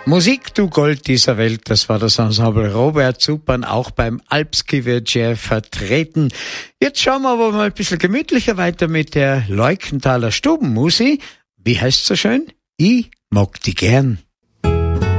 Musik, du Gold dieser Welt, das war das Ensemble Robert Suppan, auch beim Alpskivirtje vertreten. Jetzt schauen wir aber mal ein bisschen gemütlicher weiter mit der Leukenthaler Stubenmusi. Wie heißt so schön? Ich mag die gern.